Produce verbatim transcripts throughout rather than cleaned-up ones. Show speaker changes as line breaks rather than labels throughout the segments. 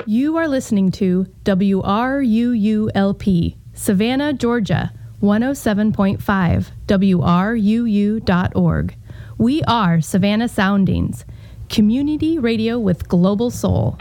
You are listening to W R U U L P, Savannah, Georgia, one oh seven point five, W R U U dot org. We are Savannah Soundings, community radio with global soul.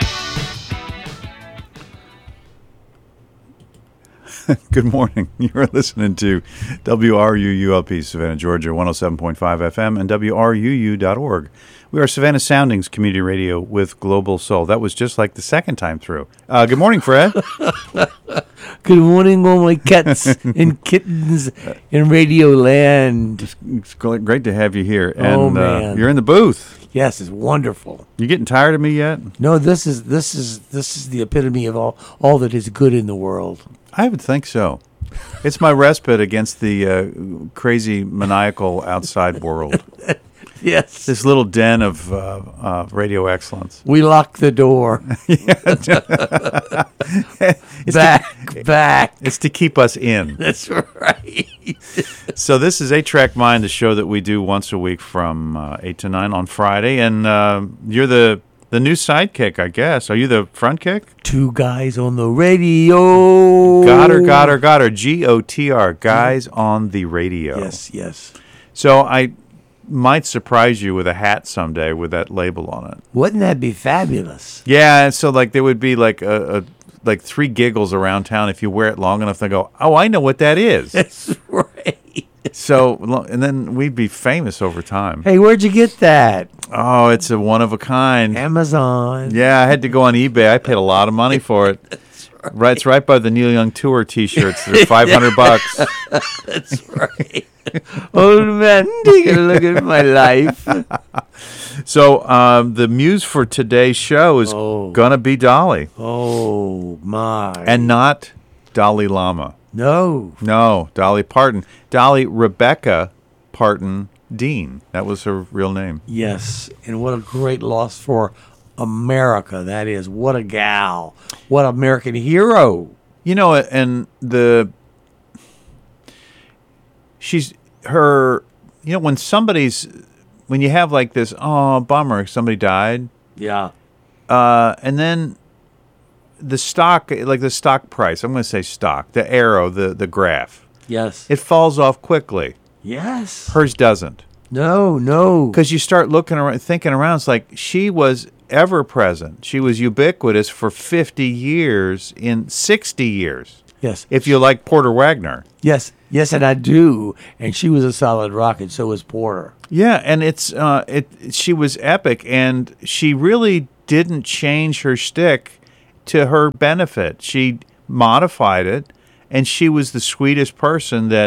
Good morning. You're listening to W R U U L P, Savannah, Georgia, one oh seven point five F M and W R U U dot org. We are Savannah Soundings Community Radio with Global Soul. That was just like the second time through. Uh, good morning, Fred.
Good morning, all my cats and kittens in Radio Land.
It's great to have you here. And,
oh, man.
Uh, you're in the booth.
Yes, it's wonderful.
You getting tired of me yet?
No, this is this is this is the epitome of all, all that is good in the world.
I would think so. It's my respite against the uh, crazy, maniacal outside world.
Yes.
This little den of uh, uh, radio excellence.
We lock the door. back,
to,
back.
It's to keep us in.
That's right.
So this is Eight Track Mind, the show that we do once a week from uh, eight to nine on Friday. And uh, you're the... The new sidekick, I guess. Are you the front kick?
Two guys on the radio.
Got her, got her, got her. G O T R, guys on the radio.
Yes, yes.
So I might surprise you with a hat someday with that label on it.
Wouldn't that be fabulous?
Yeah, so like there would be like a, a like three giggles around town if you wear it long enough. They go, oh, I know what that is.
That's right.
So, and then we'd be famous over time.
Hey, where'd you get that?
Oh, it's a one of a kind.
Amazon.
Yeah, I had to go on eBay. I paid a lot of money for it.
That's right.
Right, it's right by the Neil Young Tour T-shirts. They're five hundred bucks.
That's right. Old man, take a look at my life.
So um, the muse for today's show is
oh.
gonna be Dolly.
Oh my!
And not Dalai Lama.
No.
No, Dolly Parton. Dolly Rebecca Parton Dean. That was her real name.
Yes, and what a great loss for America that is. What a gal. What American hero.
You know, and the... She's... Her... You know, when somebody's... When you have like this, oh, bummer, somebody died.
Yeah.
Uh, and then... The stock, like the stock price, I'm going to say stock, the arrow, the, the graph.
Yes.
It falls off quickly.
Yes.
Hers doesn't.
No, no.
Because you start looking around, thinking around, it's like she was ever present. She was ubiquitous for fifty years in sixty years.
Yes.
If you like Porter Wagner.
Yes, yes, and I do. And she was a solid rock, and so was Porter.
Yeah, and it's uh, it. She was epic, and she really didn't change her shtick to her benefit. She modified it, and she was the sweetest person that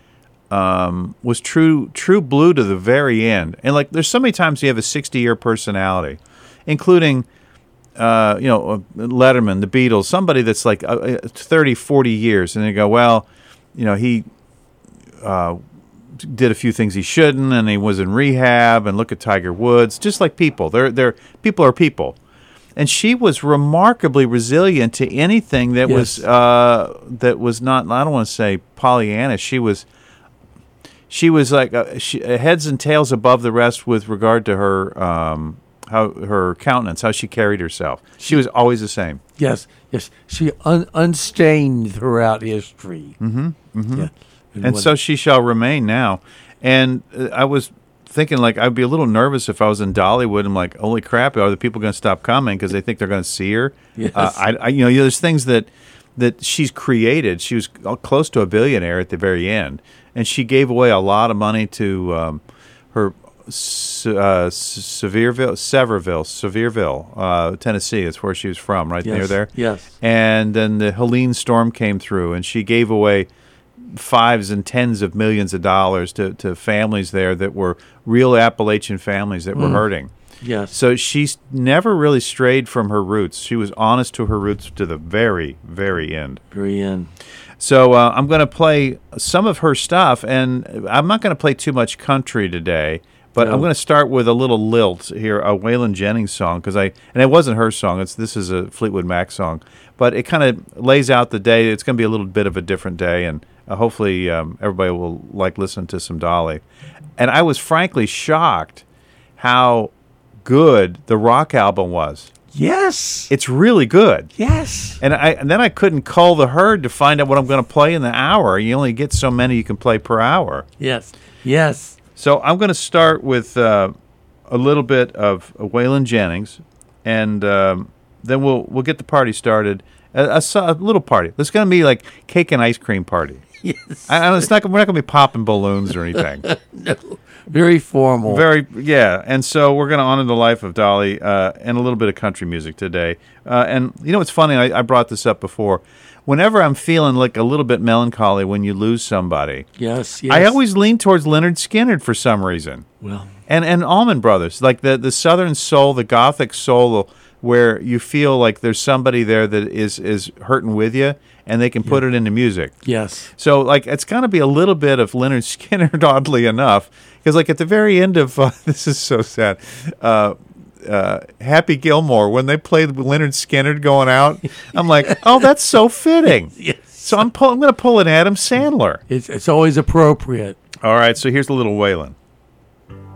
um, was true true blue to the very end. And like, there's so many times you have a sixty-year personality, including, uh, you know, Letterman, the Beatles, somebody that's like uh, thirty, forty years, and they go, well, you know, he uh, did a few things he shouldn't, and he was in rehab, and look at Tiger Woods. Just like people. They're, they're, people are people. And she was remarkably resilient to anything that
yes.
was uh, that was not. I don't want to say Pollyanna. She was, she was like uh, she, heads and tails above the rest with regard to her um, how her countenance, how she carried herself. She was always the same.
Yes, yes. She un- unstained throughout history.
Mm-hmm. Mm-hmm.
Yeah.
And, and so she shall remain now. And uh, I was thinking, like, I'd be a little nervous if I was in Dollywood. I'm like, holy crap, are the people going to stop coming because they think they're going to see her?
Yes.
Uh, I, I, you know, there's things that that she's created. She was close to a billionaire at the very end, and she gave away a lot of money to um, her uh, Sevierville, Severville, Sevierville, uh, Tennessee. That's where she was from, right
yes.
near there.
Yes.
And then the Helene storm came through, and she gave away fives and tens of millions of dollars to, to families there that were real Appalachian families that were
mm.
hurting.
Yes.
So she's never really strayed from her roots. She was honest to her roots to the very, very end.
Very end.
So uh, I'm going to play some of her stuff, and I'm not going to play too much country today, but no. I'm going to start with a little lilt here, a Waylon Jennings song, because I and it wasn't her song. It's this is a Fleetwood Mac song, but it kind of lays out the day. It's going to be a little bit of a different day, and uh, hopefully um, everybody will like listen to some Dolly. And I was frankly shocked how good the rock album was.
Yes.
It's really good.
Yes.
And I and then I couldn't cull the herd to find out what I'm going to play in the hour. You only get so many you can play per hour.
Yes. Yes.
So I'm going to start with uh, a little bit of Waylon Jennings, and um, then we'll we'll get the party started. A, a, so- a little party. It's going to be like cake and ice cream party.
Yes.
I, I, it's not. We're not going to be popping balloons or anything.
No. Very formal.
Very, yeah. And so we're going to honor the life of Dolly uh, and a little bit of country music today. Uh, and you know what's funny? I, I brought this up before. Whenever I'm feeling like a little bit melancholy when you lose somebody,
Yes. Yes.
I always lean towards Leonard Skinner for some reason.
Well.
And and Allman Brothers, like the, the Southern soul, the Gothic soul, where you feel like there's somebody there that is, is hurting with you, and they can put it into music.
Yes.
So, like, it's going to be a little bit of Leonard Skinner, oddly enough, because, like, at the very end of uh, this is so sad. Uh, uh, Happy Gilmore, when they played Leonard Skinner going out, I'm like, oh, that's so fitting.
Yes.
So I'm pull, I'm going to pull an Adam Sandler.
It's it's always appropriate.
All right, so here's a little Waylon.